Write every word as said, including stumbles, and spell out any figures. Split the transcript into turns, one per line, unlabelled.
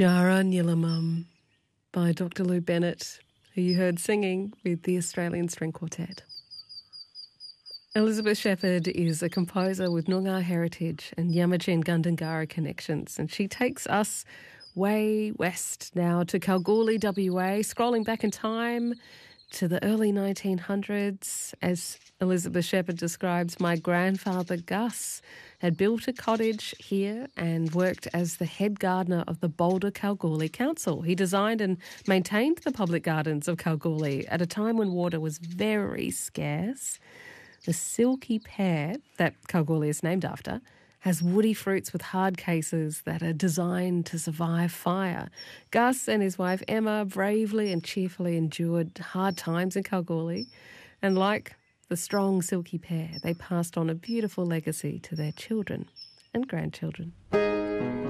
Jara Nilamum by Doctor Lou Bennett, who you heard singing with the Australian String Quartet. Elizabeth Shepherd is a composer with Noongar heritage and Yamatji Gundungurra connections, and she takes us way west now to Kalgoorlie, W A, scrolling back in time to the early nineteen hundreds. As Elizabeth Shepherd describes, my grandfather Gus had built a cottage here and worked as the head gardener of the Boulder Kalgoorlie Council. He designed and maintained the public gardens of Kalgoorlie at a time when water was very scarce. The silky pear, that Kalgoorlie is named after, has woody fruits with hard cases that are designed to survive fire. Gus and his wife Emma bravely and cheerfully endured hard times in Kalgoorlie, and like the strong silky pear, they passed on a beautiful legacy to their children and grandchildren.